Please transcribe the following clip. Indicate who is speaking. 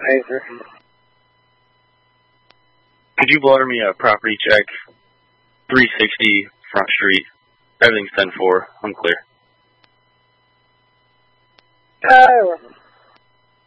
Speaker 1: Pacer.
Speaker 2: Could you blotter me a property check? 360 Front Street. Everything's 10-4. I'm clear.